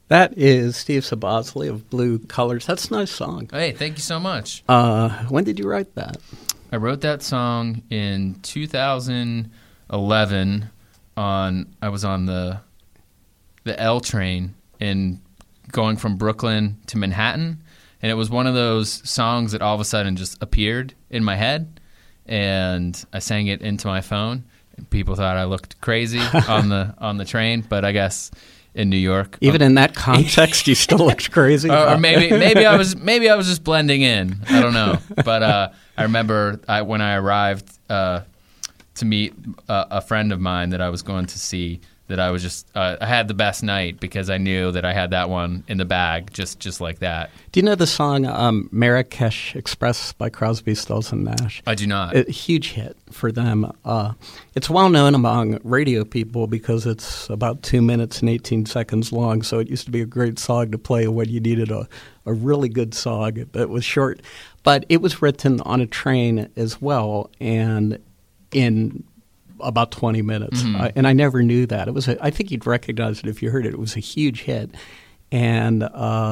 That is Steve Sabosley of Blue Colors. That's a nice song. Hey, thank you so much. When did you write that? I wrote that song in 2011. I was on the L train and going from Brooklyn to Manhattan, and it was one of those songs that all of a sudden just appeared in my head, and I sang it into my phone. And people thought I looked crazy on the train, but I guess in New York, even in that context, you still looked crazy. Or maybe I was just blending in. I don't know, but I remember when I arrived to meet a friend of mine that I was going to see, that I was just I had the best night because I knew that I had that one in the bag, just like that. Do you know the song Marrakesh Express by Crosby, Stills and Nash? I do not. A huge hit for them. It's well known among radio people because it's about 2 minutes and 18 seconds long, so it used to be a great song to play when you needed a really good song that was short. But it was written on a train as well, and in about 20 minutes. And I never knew that. I think you'd recognize it if you heard it. It was a huge hit. And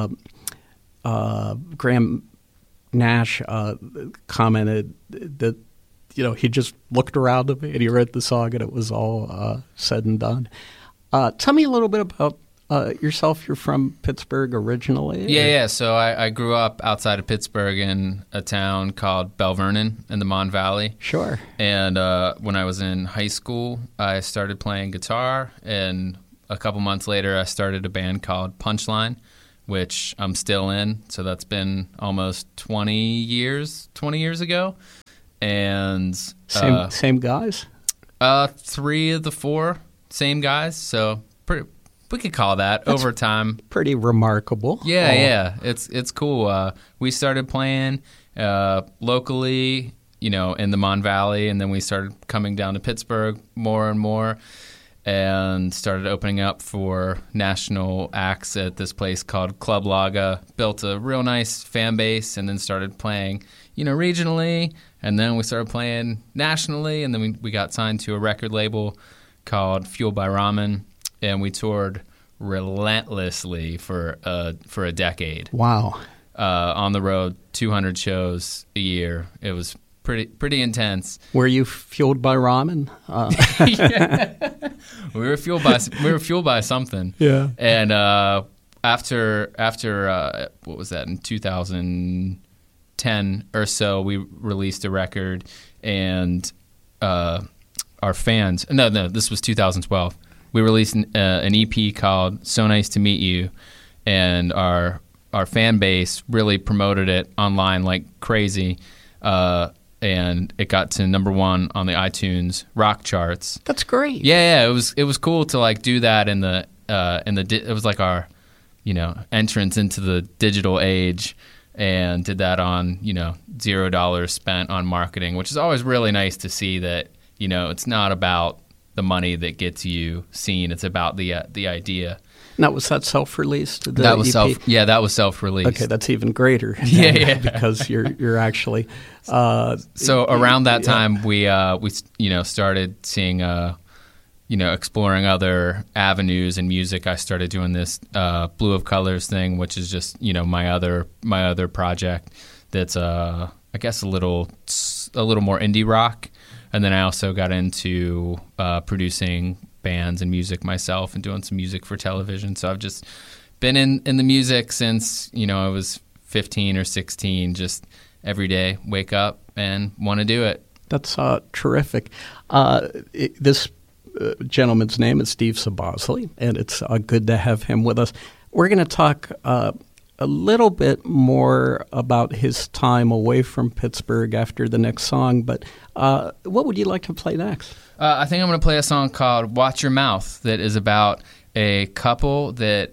Graham Nash commented that, he just looked around him and he read the song and it was all said and done. Tell me a little bit about yourself. You're from Pittsburgh originally? Yeah. So I grew up outside of Pittsburgh in a town called Belle Vernon in the Mon Valley. Sure. And when I was in high school, I started playing guitar, and a couple months later, I started a band called Punchline, which I'm still in. So that's been almost 20 years ago. And same guys? 3 of the 4 same guys. So we could call that over time. Pretty remarkable. Yeah. It's cool. We started playing locally, in the Mon Valley, and then we started coming down to Pittsburgh more and more, and started opening up for national acts at this place called Club Laga. Built a real nice fan base, and then started playing, regionally, and then we started playing nationally, and then we got signed to a record label called Fueled by Ramen. And we toured relentlessly for a decade. Wow! On the road, 200 shows a year. It was pretty intense. Were you fueled by ramen? Yeah. We were fueled by something. Yeah. And after what was that, in 2010 or so, we released a record, and our fans. No, this was 2012. We released an EP called So Nice to Meet You, and our fan base really promoted it online like crazy, and it got to number 1 on the iTunes rock charts. That's great. Yeah, it was cool to do that it was like our entrance into the digital age, and did that on $0 spent on marketing, which is always really nice to see that it's not about the money that gets you seen. It's about the idea. Now, was that self-released? That was self-released. Okay, that's even greater. Yeah. Because you're actually. So around that time, we started seeing exploring other avenues in music. I started doing this Blue of Colors thing, which is just my other project. That's I guess a little more indie rock. And then I also got into producing bands and music myself, and doing some music for television. So I've just been in the music since I was 15 or 16. Just every day, wake up and want to do it. That's terrific. This gentleman's name is Steve Sabosley, and it's good to have him with us. We're going to talk a little bit more about his time away from Pittsburgh after the next song, but what would you like to play next? I think I'm going to play a song called Watch Your Mouth, that is about a couple that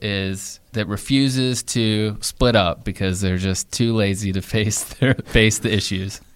refuses to split up because they're just too lazy to face the issues.